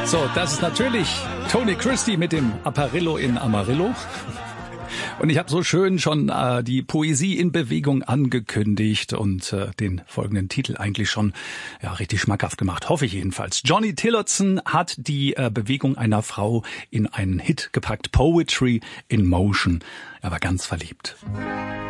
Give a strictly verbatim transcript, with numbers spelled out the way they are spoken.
So, das ist natürlich Tony Christie mit dem Apparillo in Amarillo. Und ich habe so schön schon äh, die Poesie in Bewegung angekündigt und äh, den folgenden Titel eigentlich schon ja richtig schmackhaft gemacht, hoffe ich jedenfalls. Johnny Tillotson hat die äh, Bewegung einer Frau in einen Hit gepackt, Poetry in Motion. Er war ganz verliebt.